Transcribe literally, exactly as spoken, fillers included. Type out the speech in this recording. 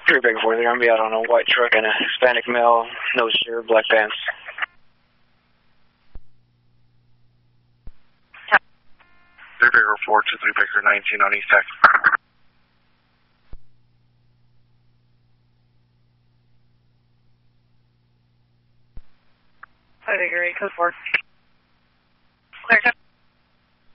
Three Baker four, they're going to be out on a white truck and a Hispanic male, no shirt, black pants. Three Baker four to Three Baker nineteen on East Tech. Three Baker eight, code four.